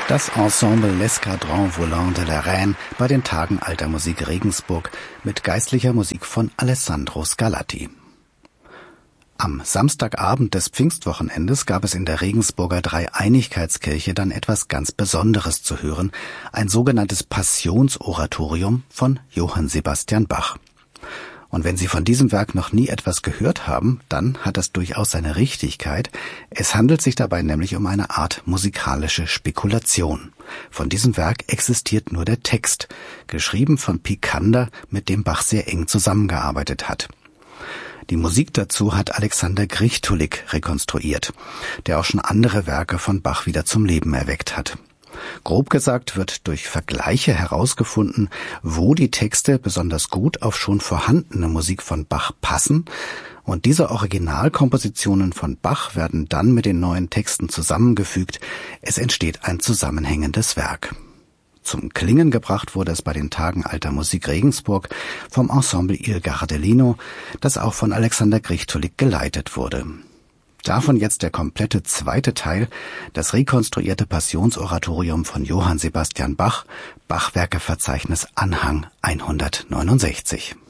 Das Ensemble L'Escadron Volant de la Reine bei den Tagen Alter Musik Regensburg mit geistlicher Musik von Alessandro Scarlatti. Am Samstagabend des Pfingstwochenendes gab es in der Regensburger Dreieinigkeitskirche dann etwas ganz Besonderes zu hören, ein sogenanntes Passionsoratorium von Johann Sebastian Bach. Und wenn Sie von diesem Werk noch nie etwas gehört haben, dann hat das durchaus seine Richtigkeit. Es handelt sich dabei nämlich um eine Art musikalische Spekulation. Von diesem Werk existiert nur der Text, geschrieben von Picander, mit dem Bach sehr eng zusammengearbeitet hat. Die Musik dazu hat Alexander Grichtulik rekonstruiert, der auch schon andere Werke von Bach wieder zum Leben erweckt hat. Grob gesagt wird durch Vergleiche herausgefunden, wo die Texte besonders gut auf schon vorhandene Musik von Bach passen, und diese Originalkompositionen von Bach werden dann mit den neuen Texten zusammengefügt. Es entsteht ein zusammenhängendes Werk. Zum Klingen gebracht wurde es bei den Tagen Alter Musik Regensburg vom Ensemble Il Gardelino, das auch von Alexander Grichtulik geleitet wurde. Davon jetzt der komplette zweite Teil, das rekonstruierte Passionsoratorium von Johann Sebastian Bach, Bachwerkeverzeichnis Anhang 169.